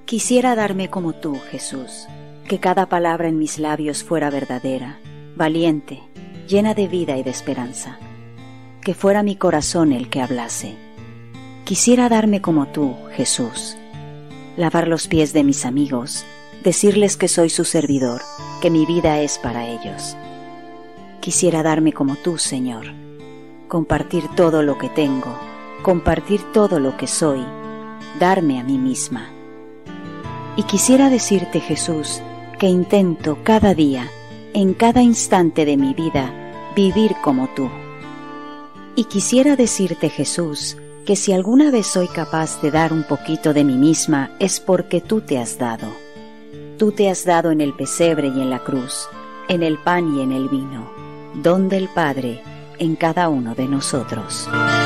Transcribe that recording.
Quisiera darme como tú, Jesús, que cada palabra en mis labios fuera verdadera, valiente, llena de vida y de esperanza, que fuera mi corazón el que hablase. Quisiera darme como tú, Jesús, lavar los pies de mis amigos, decirles que soy su servidor, que mi vida es para ellos. Quisiera darme como tú, Señor, compartir todo lo que tengo, compartir todo lo que soy, darme a mí misma. Y quisiera decirte, Jesús, que intento cada día, en cada instante de mi vida, vivir como tú. Y quisiera decirte, Jesús, que si alguna vez soy capaz de dar un poquito de mí misma es porque tú te has dado. Tú te has dado en el pesebre y en la cruz, en el pan y en el vino, don del Padre en cada uno de nosotros.